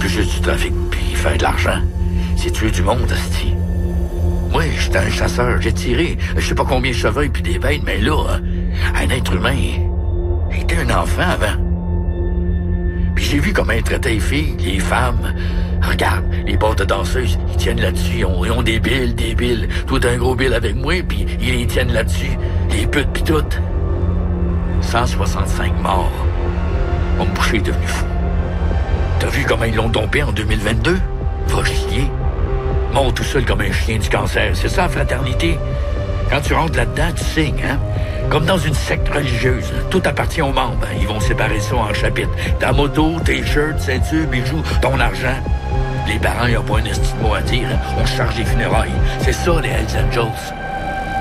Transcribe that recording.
plus juste du trafic puis faire de l'argent. C'est tuer du monde, asti. Moi, j'étais un chasseur, j'ai tiré je sais pas combien de chevreuils puis des bêtes, mais là, un être humain était un enfant avant. Puis j'ai vu comment ils traitaient les filles, les femmes. Regarde, les bars de danseuses, ils tiennent là-dessus, ils ont des billes. Toi, t'as un gros bill avec moi, puis ils les tiennent là-dessus. Les putes pis toutes. 165 morts. Mon boucher est devenu fou. T'as vu comment ils l'ont dompé en 2022? Va chier. Mort tout seul comme un chien du cancer. C'est ça, la fraternité. Quand tu rentres là-dedans, tu signes, hein? Comme dans une secte religieuse. Tout appartient aux membres. Ils vont séparer ça en chapitres. Ta moto, tes shirts, ceintures, bijoux, ton argent. Les parents, ils n'ont pas un esti de mot à dire. On charge les funérailles. C'est ça, les Hells Angels.